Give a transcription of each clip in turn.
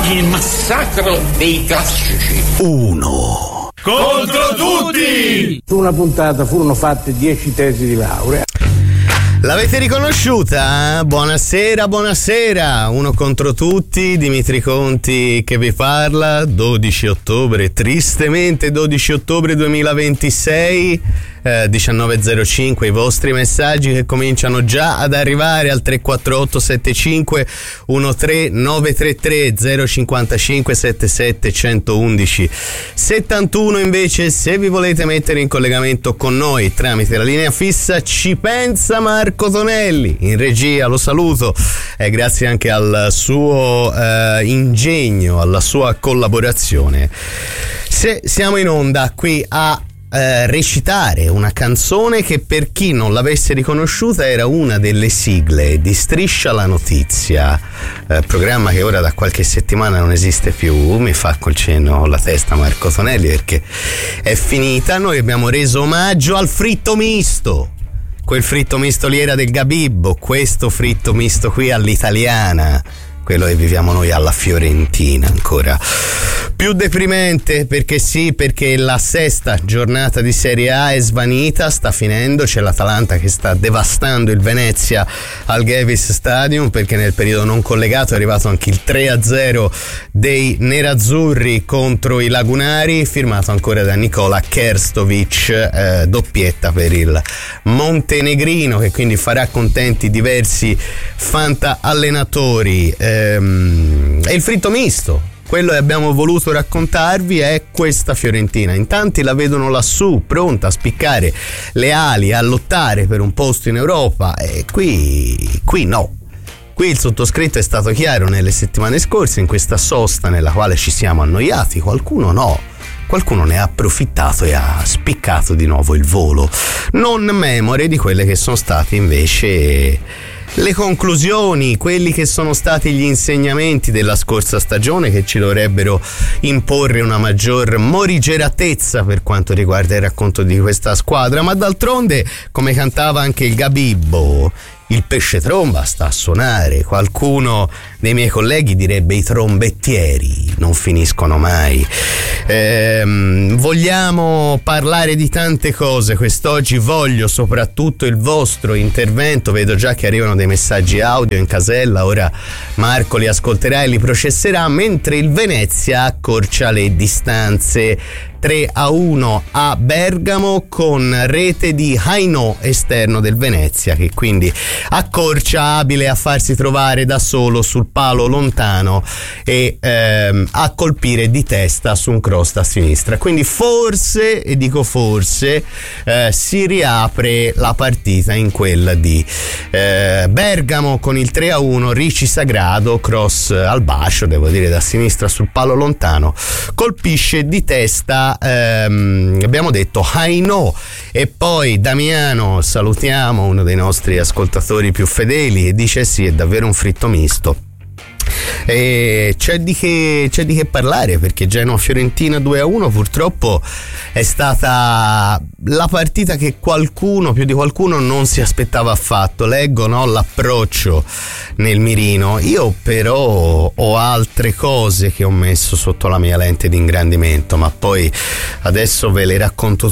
Il massacro dei classici. 1 contro tutti. Su una puntata furono fatte 10 tesi di laurea. L'avete riconosciuta? Buonasera, buonasera. 1 contro tutti, Dimitri Conti che vi parla. 12 ottobre, tristemente 12 ottobre 2026, 19.05. I vostri messaggi che cominciano già ad arrivare al 348 75 13 933 055 77 111 71. Invece, se vi volete mettere in collegamento con noi tramite la linea fissa, ci pensa Marco Tonelli in regia, lo saluto, e grazie anche al suo ingegno, alla sua collaborazione. Se siamo in onda qui a recitare una canzone che, per chi non l'avesse riconosciuta, era una delle sigle di Striscia la Notizia, programma che ora da qualche settimana non esiste più. Mi fa col cenno la testa Marco Tonelli perché è finita. Noi abbiamo reso omaggio al fritto misto. Quel fritto misto lì era del Gabibbo, questo fritto misto qui all'italiana, quello che viviamo noi alla fiorentina, ancora più deprimente, perché sì, perché la sesta giornata di Serie A è svanita, sta finendo. C'è l'Atalanta che sta devastando il Venezia al Gevis Stadium, perché nel periodo non collegato è arrivato anche il 3-0 dei contro i lagunari, firmato ancora da Nikola Kerstovic, doppietta per il montenegrino, che quindi farà contenti diversi fanta allenatori. E il fritto misto, quello che abbiamo voluto raccontarvi, è questa Fiorentina. In tanti la vedono lassù, pronta a spiccare le ali, a lottare per un posto in Europa, e qui no. Qui il sottoscritto è stato chiaro nelle settimane scorse, in questa sosta nella quale ci siamo annoiati. Qualcuno no, qualcuno ne ha approfittato e ha spiccato di nuovo il volo, non memore di quelle che sono state invece le conclusioni, quelli che sono stati gli insegnamenti della scorsa stagione, che ci dovrebbero imporre una maggior morigeratezza per quanto riguarda il racconto di questa squadra. Ma d'altronde, come cantava anche il Gabibbo, il pesce tromba sta a suonare. Qualcuno dei miei colleghi direbbe: i trombettieri non finiscono mai. Vogliamo parlare di tante cose quest'oggi. Voglio soprattutto il vostro intervento. Vedo già che arrivano dei messaggi audio in casella, ora Marco li ascolterà e li processerà, mentre il Venezia accorcia le distanze. 3-1 a Bergamo, con rete di Hainò, esterno del Venezia, che quindi accorcia, abile a farsi trovare da solo sul palo lontano e a colpire di testa su un cross da sinistra. Quindi forse, e dico forse, si riapre la partita in quella di Bergamo con il 3-1. Ricci Sagrado, cross al bacio, devo dire, da sinistra sul palo lontano, colpisce di testa, abbiamo detto, Hainò. E poi Damiano, salutiamo, uno dei nostri ascoltatori più fedeli, e dice: sì, è davvero un fritto misto. E c'è di che parlare, perché Genoa-Fiorentina 2-1 purtroppo è stata la partita che qualcuno, più di qualcuno, non si aspettava affatto. Leggo, no, l'approccio nel mirino. Io però ho altre cose che ho messo sotto la mia lente di ingrandimento, ma poi adesso ve le racconto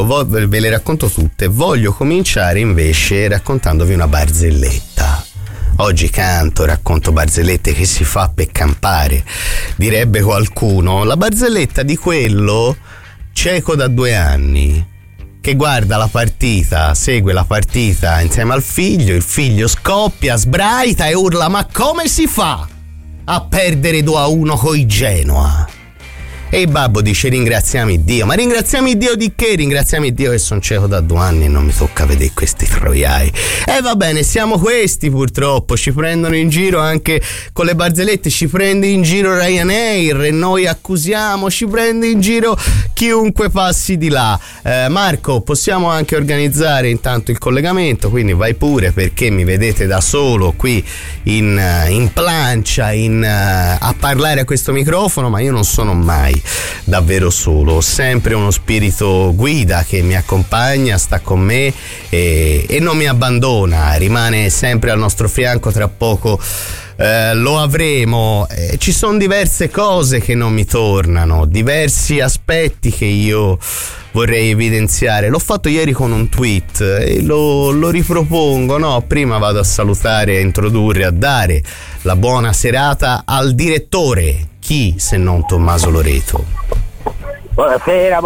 tutte. Voglio cominciare invece raccontandovi una barzelletta. Oggi racconto barzellette che si fa per campare, direbbe qualcuno. La barzelletta di quello cieco da 2 anni, che guarda la partita, segue la partita insieme al figlio. Il figlio scoppia, sbraita e urla: ma come si fa a perdere 2-1 coi Genoa? E il babbo dice: ringraziamo Dio. Ma ringraziamo Dio di che? Ringraziamo Dio che sono cieco da 2 anni e non mi tocca vedere questi troiai. E va bene, siamo questi purtroppo. Ci prendono in giro anche con le barzellette, ci prende in giro Ryanair e noi accusiamo, ci prende in giro chiunque passi di là. Marco, possiamo anche organizzare intanto il collegamento, quindi vai pure, perché mi vedete da solo qui in plancia a parlare a questo microfono, ma io non sono mai davvero solo, ho sempre uno spirito guida che mi accompagna, sta con me e non mi abbandona, rimane sempre al nostro fianco. Tra poco lo avremo. Ci sono diverse cose che non mi tornano, diversi aspetti che io vorrei evidenziare. L'ho fatto ieri con un tweet e lo ripropongo, no? Prima vado a salutare, a introdurre, a dare la buona serata al direttore, chi se non Tommaso Loreto. Buonasera,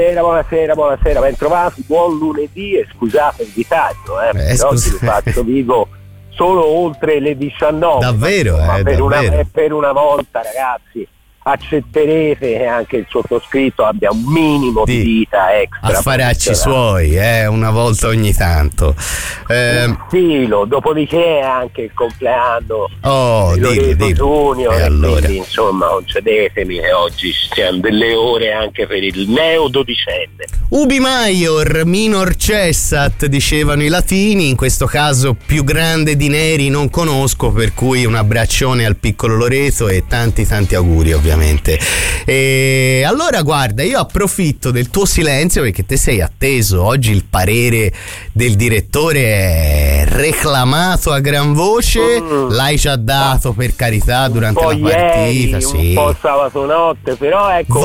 ben trovati, buon lunedì e scusate il ritardo, oggi lo faccio vivo solo oltre le 19. Davvero, ma davvero. Per una volta, ragazzi, accetterete che anche il sottoscritto abbia un minimo di vita extra. Affaracci suoi, una volta ogni tanto. Un filo, dopodiché anche il compleanno di Loreto Junior, e allora? quindi insomma concedetemi che oggi siano delle ore anche per il neo dodicenne. Ubi maior minor cessat, dicevano i latini, in questo caso più grande di Neri non conosco, per cui un abbraccione al piccolo Loreto e tanti auguri ovviamente. E allora guarda, io approfitto del tuo silenzio perché te sei atteso. Oggi il parere del direttore è reclamato a gran voce, l'hai già dato per carità durante la partita, un po' sabato notte, però ecco,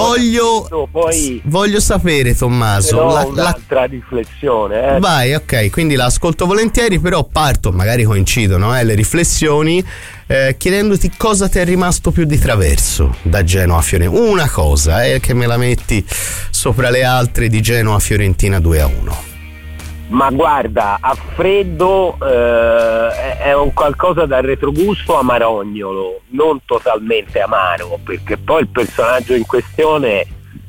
voglio sapere, Tommaso, un'altra riflessione. Vai, ok, quindi l'ascolto volentieri, però parto, magari coincidono le riflessioni, chiedendoti cosa ti è rimasto più di traverso da Genoa a Fiorentina. Una cosa, che me la metti sopra le altre di Genoa a Fiorentina 2-1. Ma guarda, a freddo è un qualcosa dal retrogusto amarognolo, non totalmente amaro, perché poi il personaggio in questione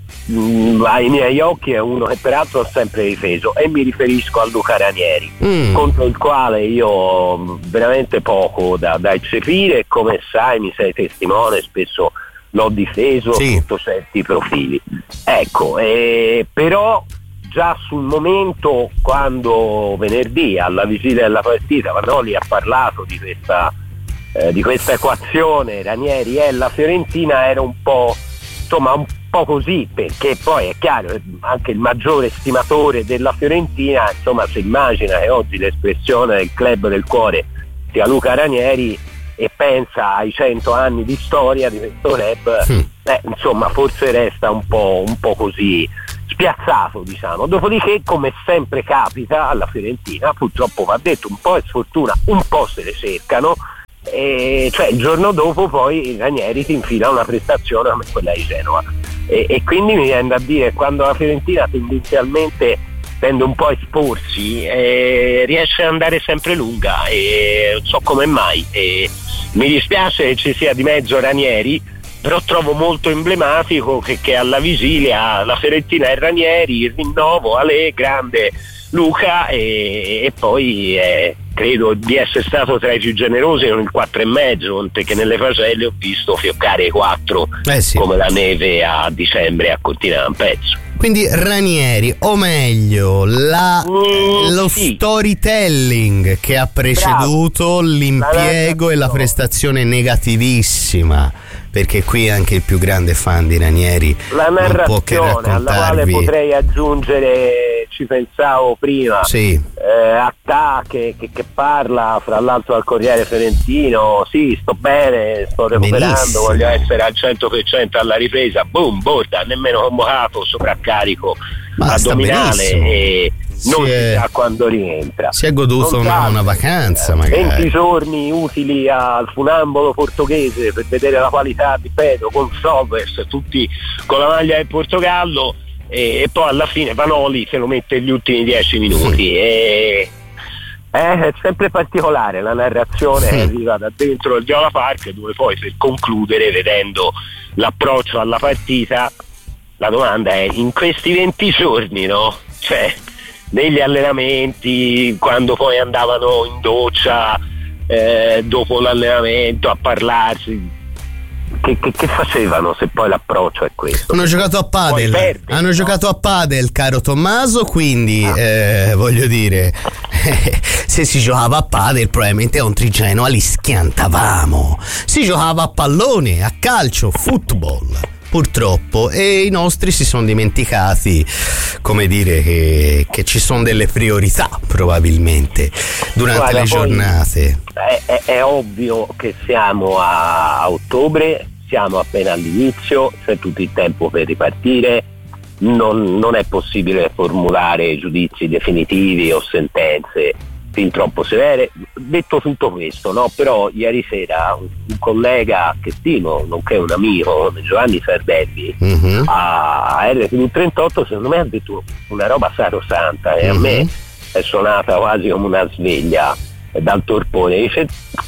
ai miei occhi è uno che peraltro ho sempre difeso, e mi riferisco a Luca Ranieri, contro il quale io ho veramente poco da eccepire, e come sai, mi sei testimone, spesso l'ho difeso sotto certi profili. Ecco, però già sul momento, quando venerdì alla vigilia della partita Vanoli ha parlato di questa equazione Ranieri e la Fiorentina, era un po' così, perché poi è chiaro, anche il maggiore stimatore della Fiorentina si immagina che oggi l'espressione del club del cuore sia Luca Ranieri e pensa ai 100 anni di storia di questo club, forse resta un po' così spiazzato, diciamo. Dopodiché, come sempre capita alla Fiorentina, purtroppo va detto, un po' è sfortuna, un po' se le cercano, e cioè il giorno dopo poi Ranieri ti infila una prestazione come quella di Genova, e quindi mi viene da dire, quando la Fiorentina tendenzialmente tende un po' a esporsi, riesce ad andare sempre lunga, e non so come mai, mi dispiace che ci sia di mezzo Ranieri, però trovo molto emblematico che alla vigilia la Fiorentina e Ranieri, il rinnovo, Ale, grande Luca, e poi credo di essere stato tra i più generosi con il 4,5, perché nelle faselle ho visto fioccare i 4 come la neve a dicembre a Cortina d'Ampezzo. Quindi Ranieri, o meglio lo storytelling che ha preceduto l'impiego e la prestazione negativissima, perché qui anche il più grande fan di Ranieri la non può che raccontarvi, alla quale potrei aggiungere, ci pensavo prima, Attà che parla fra l'altro al Corriere Fiorentino, sto bene, sto recuperando, benissimo, voglio essere al 100% alla ripresa, boom, borda, nemmeno convocato, sovraccarico addominale, e non si sa quando rientra. Si è goduto una vacanza magari 20 giorni utili al funambolo portoghese per vedere la qualità di Pedro con Solvers, tutti con la maglia del Portogallo, e poi alla fine Vanoli se lo mette gli ultimi 10 minuti. È sempre particolare la narrazione che arriva da dentro il Viola Park, dove poi, per concludere, vedendo l'approccio alla partita, la domanda è: in questi 20 giorni, no? Cioè, negli allenamenti, quando poi andavano in doccia dopo l'allenamento a parlarsi, che facevano, se poi l'approccio è questo? Hanno giocato a padel, giocato a padel, caro Tommaso, quindi voglio dire, se si giocava a padel probabilmente contro il Genoa li schiantavamo, si giocava a pallone, a calcio, football, purtroppo, e i nostri si sono dimenticati, come dire, che ci sono delle priorità probabilmente durante le giornate. È ovvio che siamo a ottobre, siamo appena all'inizio, c'è tutto il tempo per ripartire, non è possibile formulare giudizi definitivi o sentenze fin troppo severe. Detto tutto questo, no? Però ieri sera un collega che stimo, nonché un amico, Giovanni Sardelli, a RTV 38, secondo me ha detto una roba sacrosanta, e a me è suonata quasi come una sveglia dal torpone. Dice,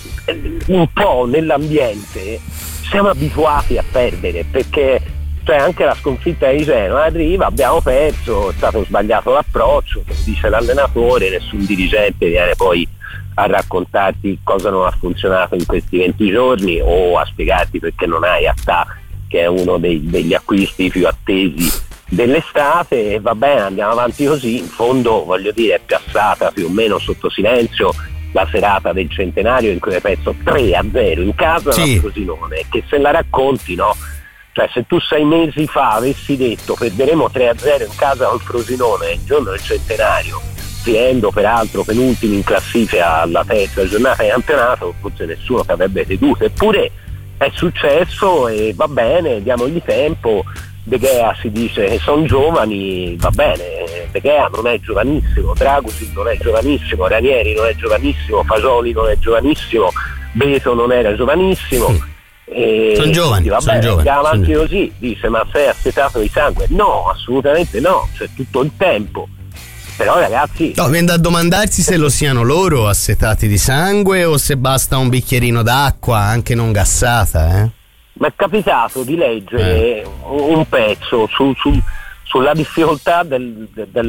un po' nell'ambiente siamo abituati a perdere, perché cioè anche la sconfitta di Genoa arriva, abbiamo perso, è stato sbagliato l'approccio, come dice l'allenatore, nessun dirigente viene poi a raccontarti cosa non ha funzionato in questi 20 giorni o a spiegarti perché non hai Attà, che è uno degli acquisti più attesi dell'estate, e va bene, andiamo avanti così. In fondo, voglio dire, è passata più o meno sotto silenzio la serata del centenario in cui hai perso 3-0 in casa al Frosinone, che se la racconti, no? Cioè, se tu 6 mesi fa avessi detto perderemo 3-0 in casa col Frosinone il giorno del centenario, finendo peraltro penultimi in classifica alla terza giornata di campionato, forse nessuno ti avrebbe creduto. Eppure è successo e va bene, diamogli tempo. De Gea si dice che sono giovani, va bene, De Gea non è giovanissimo, Dragusin non è giovanissimo, Ranieri non è giovanissimo, Fagioli non è giovanissimo, Beto non era giovanissimo. Sono giovani, andiamo avanti così. Dice, ma sei assetato di sangue? No, assolutamente no, c'è tutto il tempo. Però ragazzi, no, viene da domandarsi se lo siano loro assetati di sangue o se basta un bicchierino d'acqua anche non gassata. Mi è capitato di leggere un pezzo sulla difficoltà del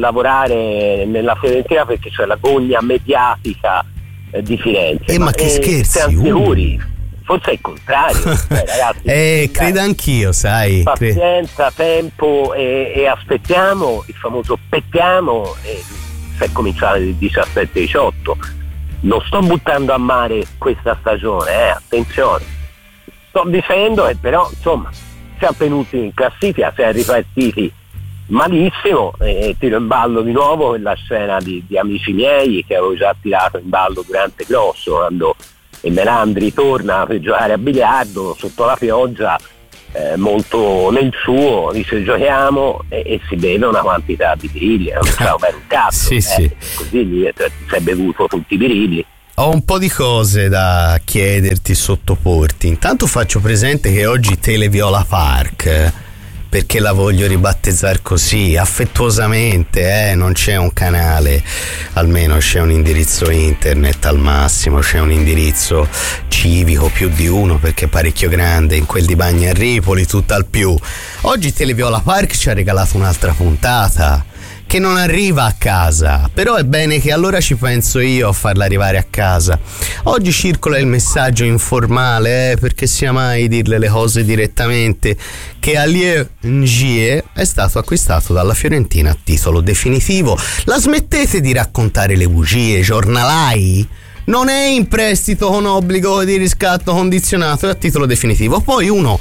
lavorare nella Fiorentina, perché c'è la gogna mediatica di Firenze. Ma che scherzi, siamo sicuri? Forse è il contrario, ragazzi. Credo anch'io, sai. Pazienza, tempo e aspettiamo, il famoso pettiamo, e si è cominciato il 17-18. Non sto buttando a mare questa stagione, attenzione. Sto dicendo che però, insomma, siamo penultimi in classifica, siamo ripartiti malissimo, e tiro in ballo di nuovo quella scena di Amici miei che avevo già tirato in ballo durante Grosso, quando e Melandri torna per giocare a biliardo sotto la pioggia, molto nel suo, dice giochiamo, e si beve una quantità di birilli, non stavo per un cazzo, così gli si è bevuto tutti i birilli. Ho un po' di cose da chiederti, sottoporti. Intanto faccio presente che oggi Televiola Park, perché la voglio ribattezzare così affettuosamente, non c'è un canale, almeno c'è un indirizzo internet, al massimo c'è un indirizzo civico, più di uno perché è parecchio grande, in quel di Bagni a Ripoli, tutt'al più. Oggi Televiola Park ci ha regalato un'altra puntata che non arriva a casa, però è bene che allora ci penso io a farla arrivare a casa. Oggi circola il messaggio informale, perché sia mai dirle le cose direttamente, che Aliou N'Jie è stato acquistato dalla Fiorentina a titolo definitivo. La smettete di raccontare le bugie, giornalai? Non è in prestito con obbligo di riscatto condizionato, è a titolo definitivo. Poi uno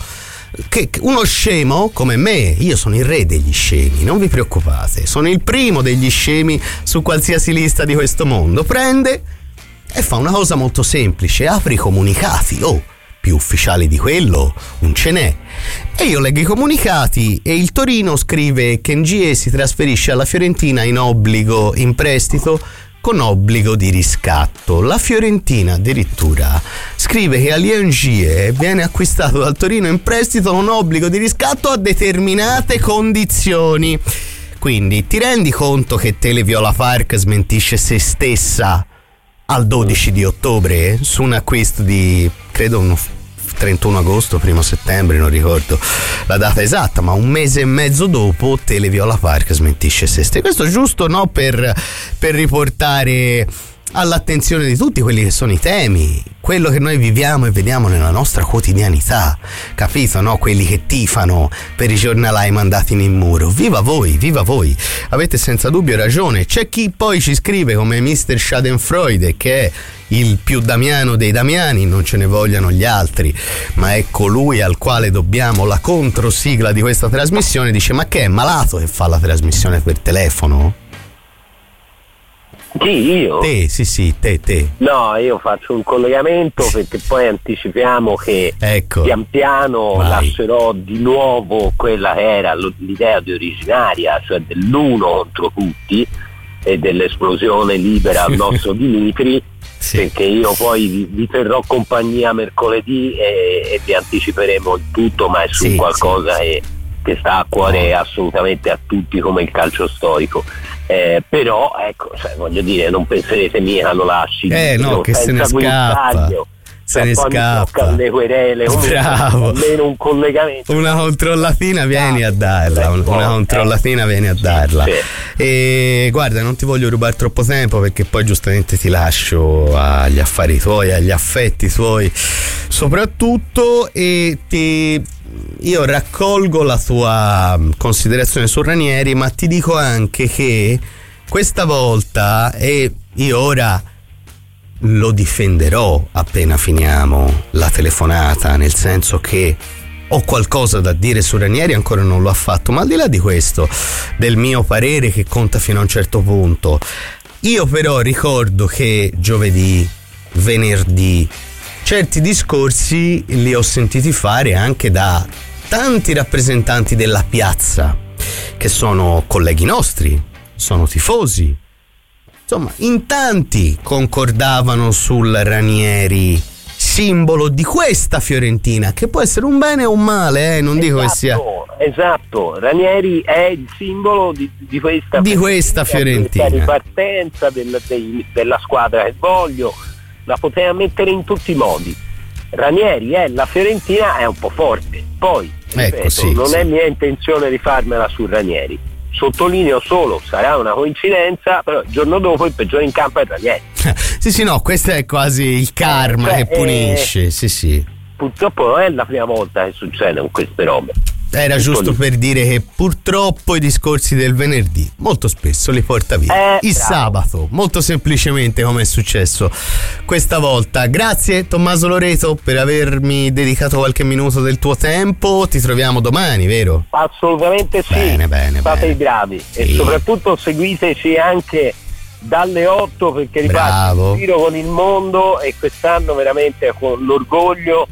scemo come me, io sono il re degli scemi, non vi preoccupate, sono il primo degli scemi su qualsiasi lista di questo mondo, prende e fa una cosa molto semplice, apre i comunicati, più ufficiali di quello non ce n'è, e io leggo i comunicati e il Torino scrive che N'Jie si trasferisce alla Fiorentina in prestito con obbligo di riscatto. La Fiorentina addirittura scrive che Aliou N'Jie viene acquistato dal Torino in prestito con obbligo di riscatto a determinate condizioni. Quindi ti rendi conto che Televiola Park smentisce se stessa al 12 di ottobre su un acquisto di, credo, 31 agosto, 1 settembre, non ricordo la data esatta, ma un mese e mezzo dopo Televiola Park smentisce se stesso. Questo è giusto, per riportare all'attenzione di tutti quelli che sono i temi. quello che noi viviamo e vediamo nella nostra quotidianità, capito, no? Quelli che tifano per i giornalai mandati in muro. Viva voi, avete senza dubbio ragione. C'è chi poi ci scrive come Mr. Schadenfreude, che è il più Damiano dei Damiani, non ce ne vogliano gli altri, ma è colui al quale dobbiamo la controsigla di questa trasmissione. Dice: ma che è malato che fa la trasmissione per telefono? Chi, io? Te, sì, te. No, io faccio un collegamento perché poi anticipiamo che pian piano lascerò di nuovo quella che era l'idea di originaria, cioè dell'uno contro tutti e dell'esplosione libera al nostro Dimitri, perché io poi vi terrò compagnia mercoledì e vi anticiperemo il tutto, ma è su qualcosa che sta a cuore assolutamente a tutti, come il calcio storico. Però ecco, voglio dire, non penserete mica lo lasci no, che se ne scappa, se ne scappa le querele. Bravo, almeno un collegamento, una controllatina vieni a darla, una controllatina vieni a darla. E guarda, non ti voglio rubare troppo tempo perché poi giustamente ti lascio agli affari tuoi, agli affetti tuoi soprattutto, e io raccolgo la tua considerazione su Ranieri, ma ti dico anche che questa volta, e io ora lo difenderò appena finiamo la telefonata, nel senso che ho qualcosa da dire su Ranieri, ancora non l'ho affatto, ma al di là di questo, del mio parere che conta fino a un certo punto, io però ricordo che giovedì, venerdì, certi discorsi li ho sentiti fare anche da tanti rappresentanti della piazza, che sono colleghi nostri, sono tifosi. Insomma, in tanti concordavano sul Ranieri, simbolo di questa Fiorentina, che può essere un bene o un male, non dico che sia... Esatto, Ranieri è il simbolo di questa Fiorentina, questa ripartenza della squadra che voglio. La poteva mettere in tutti i modi. Ranieri è la Fiorentina, è un po' forte. Poi ripeto, non è mia intenzione di farmela su Ranieri. Sottolineo solo, sarà una coincidenza, però il giorno dopo il peggiore in campo è Ranieri. No, questo è quasi il karma che punisce. Purtroppo non è la prima volta che succede con queste robe. Era giusto per dire che purtroppo i discorsi del venerdì molto spesso li porta via il sabato, molto semplicemente, come è successo questa volta. Grazie Tommaso Loreto per avermi dedicato qualche minuto del tuo tempo. Ti troviamo domani, vero? Assolutamente sì. Bene. Fate bravi e soprattutto seguiteci anche dalle 8, perché riparto in giro con il mondo e quest'anno veramente con l'orgoglio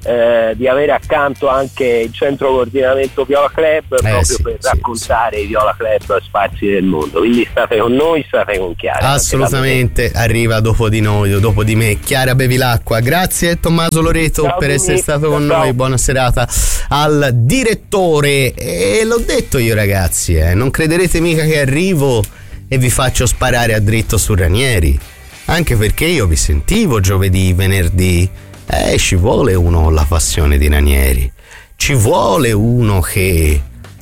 di avere accanto anche il centro coordinamento Viola Club proprio per raccontare i Viola Club spazi del mondo. Quindi state con noi, state con Chiara. Assolutamente, arriva dopo di noi o dopo di me Chiara Bevilacqua. Grazie Tommaso Loreto per essere stato con noi. Buona serata al direttore. E l'ho detto io, ragazzi, non crederete mica che arrivo e vi faccio sparare a dritto su Ranieri, anche perché io vi sentivo giovedì, venerdì. Ci vuole uno con la passione di Ranieri, ci vuole uno che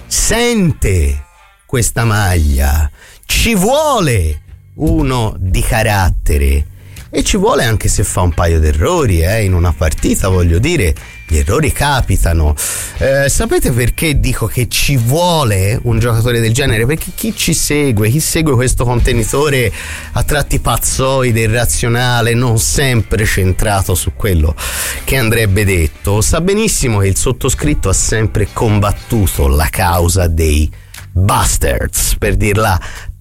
sente questa maglia, ci vuole uno di carattere e ci vuole anche se fa un paio di errori in una partita, voglio dire, gli errori capitano. Sapete perché dico che ci vuole un giocatore del genere? Perché chi segue questo contenitore a tratti pazzoide, irrazionale, non sempre centrato su quello che andrebbe detto, sa benissimo che il sottoscritto ha sempre combattuto la causa dei bastards, per dirla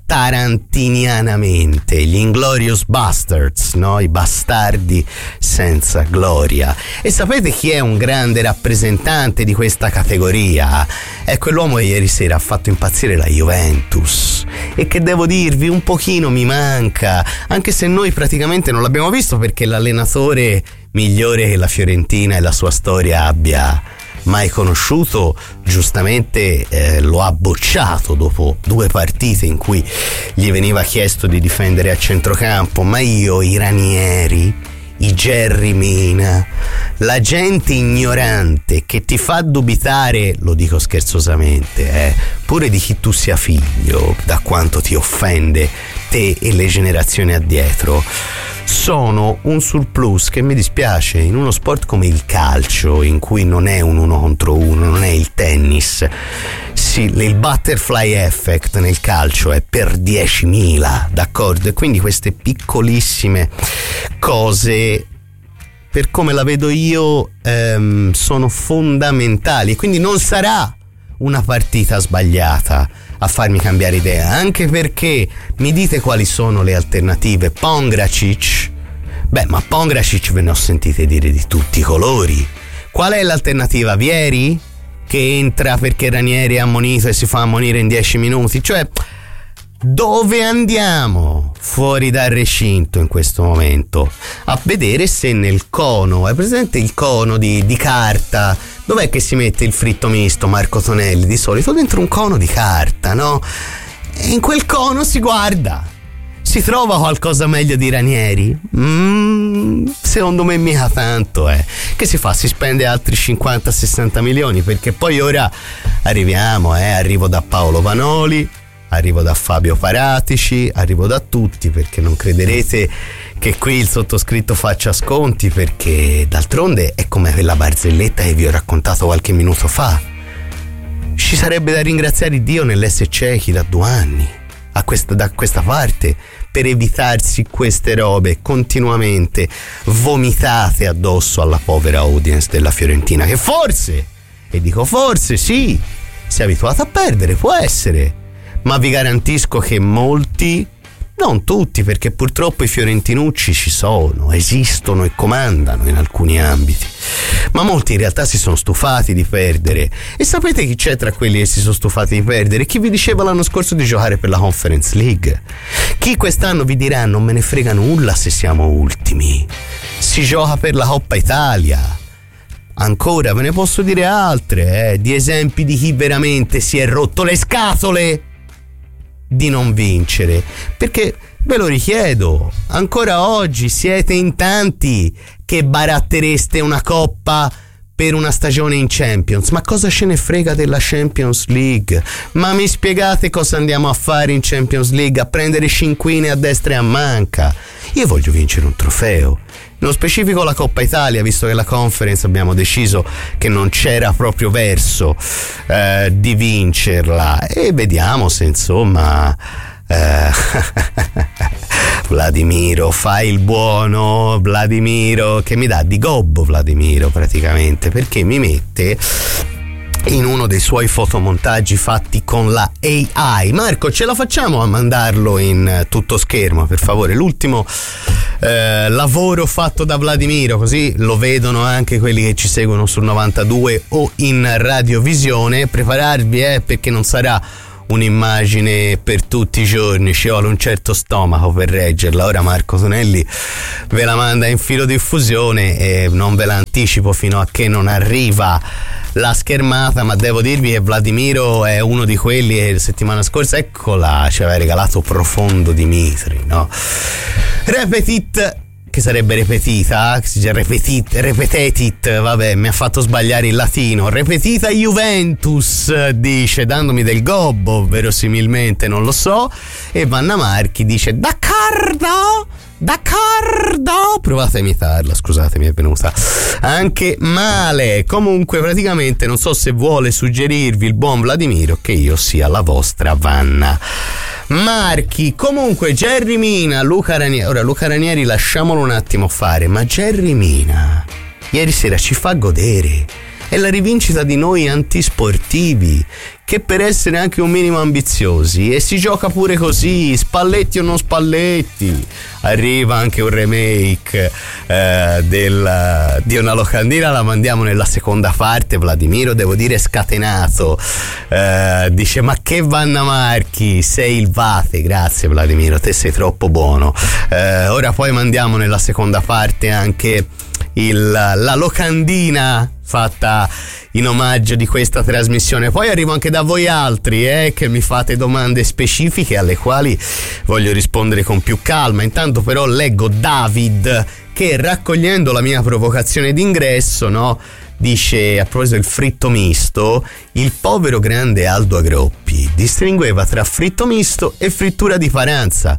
tarantinianamente, gli Inglorious Bastards, no? I bastardi senza gloria. E sapete chi è un grande rappresentante di questa categoria? È quell'uomo che ieri sera ha fatto impazzire la Juventus e che, devo dirvi, un pochino mi manca, anche se noi praticamente non l'abbiamo visto, perché l'allenatore migliore che la Fiorentina e la sua storia abbia mai conosciuto giustamente lo ha bocciato dopo 2 partite in cui gli veniva chiesto di difendere a centrocampo. Ma io, i Ranieri, i Jerry Mina, la gente ignorante che ti fa dubitare, lo dico scherzosamente, pure di chi tu sia figlio, da quanto ti offende te e le generazioni addietro, sono un surplus che mi dispiace in uno sport come il calcio, in cui non è un 1 contro 1, non è il tennis. Sì, il butterfly effect nel calcio è per 10.000, d'accordo? E quindi queste piccolissime cose, per come la vedo io, sono fondamentali, e quindi non sarà una partita sbagliata a farmi cambiare idea, anche perché mi dite quali sono le alternative. Pongracic, ma Pongracic ve ne ho sentite dire di tutti i colori. Qual è l'alternativa? Vieri, che entra perché Ranieri è ammonito e si fa ammonire in 10 minuti? Cioè, dove andiamo fuori dal recinto in questo momento? A vedere se nel cono, è presente il cono di carta, dov'è che si mette il fritto misto, Marco Tonelli, di solito? Dentro un cono di carta, no? E in quel cono si guarda, si trova qualcosa meglio di Ranieri? Secondo me mica tanto, Che si fa? Si spende altri 50-60 milioni, perché poi ora arrivo da Paolo Vanoli, arrivo da Fabio Paratici, arrivo da tutti, perché non crederete che qui il sottoscritto faccia sconti, perché d'altronde è come quella barzelletta che vi ho raccontato qualche minuto fa. Ci sarebbe da ringraziare Dio nell'essere ciechi da 2 anni da questa parte, per evitarsi queste robe continuamente vomitate addosso alla povera audience della Fiorentina, che forse, e dico forse, sì, si è abituata a perdere, può essere, ma vi garantisco che molti, non tutti, perché purtroppo i fiorentinucci ci sono, esistono e comandano in alcuni ambiti, ma molti in realtà si sono stufati di perdere. E sapete chi c'è tra quelli che si sono stufati di perdere? Chi vi diceva l'anno scorso di giocare per la Conference League, chi quest'anno vi dirà non me ne frega nulla se siamo ultimi, si gioca per la Coppa Italia. Ancora ve ne posso dire altre, di esempi di chi veramente si è rotto le scatole di non vincere, perché ve lo richiedo, ancora oggi siete in tanti che barattereste una coppa per una stagione in Champions. Ma cosa ce ne frega della Champions League? Ma mi spiegate cosa andiamo a fare in Champions League? A prendere cinquine a destra e a manca? Io voglio vincere un trofeo, nello specifico la Coppa Italia, visto che la Conference abbiamo deciso che non c'era proprio verso di vincerla, e vediamo se insomma Vladimiro, fai il buono, Vladimiro, che mi dà di gobbo Vladimiro praticamente, perché mi mette in uno dei suoi fotomontaggi fatti con la AI. Marco, ce la facciamo a mandarlo in tutto schermo, per favore? L'ultimo lavoro fatto da Vladimiro, così lo vedono anche quelli che ci seguono sul 92 o in radiovisione. Prepararvi, perché non sarà un'immagine per tutti i giorni, ci vuole un certo stomaco per reggerla. Ora Marco Tonelli ve la manda in filodiffusione e non ve la anticipo fino a che non arriva la schermata, ma devo dirvi che Vladimiro è uno di quelli che la settimana scorsa, eccola, ci aveva regalato Profondo Dimitri, no? Repetit, che sarebbe repetita, repetetit, vabbè, mi ha fatto sbagliare il latino. Repetita Juventus, dice, dandomi del gobbo, verosimilmente, non lo so. E Vanna Marchi dice d'accordo, provate a imitarla, scusate, mi è venuta anche male. Comunque praticamente non so se vuole suggerirvi il buon Vladimiro che io sia la vostra Vanna Marchi. Comunque Gerry Mina, Luca Ranieri, ora Luca Ranieri lasciamolo un attimo fare, ma Gerry Mina ieri sera ci fa godere, è la rivincita di noi antisportivi, che per essere anche un minimo ambiziosi, e si gioca pure così, Spalletti o non Spalletti, arriva anche un remake di una locandina, la mandiamo nella seconda parte. Vladimiro, devo dire, scatenato, dice ma che Vanna Marchi, sei il vate, grazie Vladimiro, te sei troppo buono. Ora poi mandiamo nella seconda parte anche la locandina fatta in omaggio di questa trasmissione. Poi arrivo anche da voi altri che mi fate domande specifiche alle quali voglio rispondere con più calma. Intanto però leggo David che, raccogliendo la mia provocazione d'ingresso, no, dice, a proposito del fritto misto, il povero grande Aldo Agroppi distingueva tra fritto misto e frittura di paranza.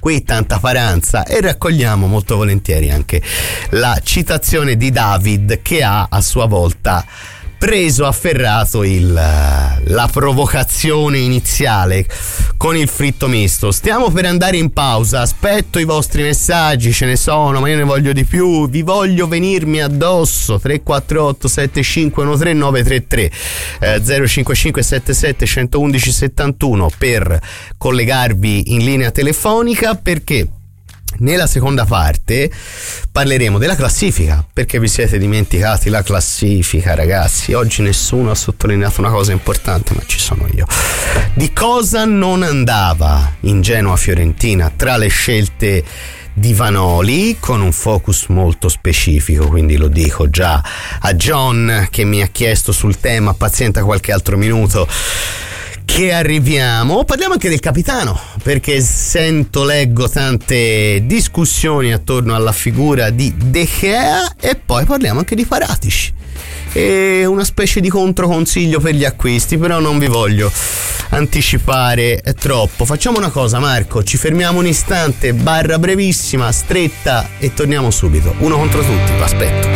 qui tanta paranza, e raccogliamo molto volentieri anche la citazione di David, che ha a sua volta afferrato la provocazione iniziale con il fritto misto. Stiamo per andare in pausa, aspetto i vostri messaggi, ce ne sono, ma io ne voglio di più, vi voglio venirmi addosso. 348 7513 933 055 77 111 71 per collegarvi in linea telefonica, perché nella seconda parte parleremo della classifica, perché vi siete dimenticati la classifica, ragazzi. Oggi nessuno ha sottolineato una cosa importante, ma ci sono io. Di cosa non andava in Genoa-Fiorentina tra le scelte di Vanoli, con un focus molto specifico, quindi lo dico già a John che mi ha chiesto sul tema, pazienta qualche altro minuto che arriviamo. Parliamo anche del capitano, perché leggo tante discussioni attorno alla figura di De Gea, e poi parliamo anche di Paratici e una specie di controconsiglio per gli acquisti, però non vi voglio anticipare troppo. Facciamo una cosa, Marco, ci fermiamo un istante, barra brevissima, stretta, e torniamo subito. Uno contro tutti, aspetto.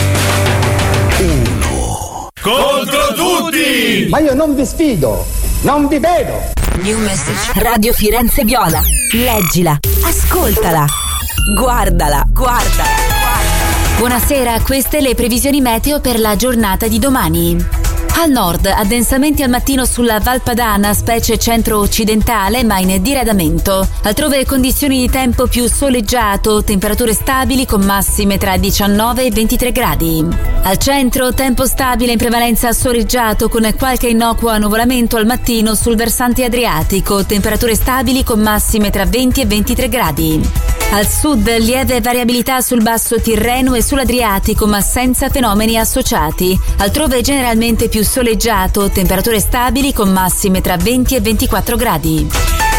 Uno contro tutti! Ma io non vi sfido! Non vi vedo! New message. Radio Firenze Viola. Leggila, ascoltala, guardala. Buonasera, queste le previsioni meteo per la giornata di domani. Al nord, addensamenti al mattino sulla Val Padana, specie centro-occidentale, ma in diradamento. Altrove condizioni di tempo più soleggiato, temperature stabili con massime tra 19 e 23 gradi. Al centro, tempo stabile in prevalenza soleggiato con qualche innocuo annuvolamento al mattino sul versante adriatico, temperature stabili con massime tra 20 e 23 gradi. Al sud, lieve variabilità sul basso Tirreno e sull'Adriatico, ma senza fenomeni associati. Altrove generalmente più soleggiato, temperature stabili con massime tra 20 e 24 gradi.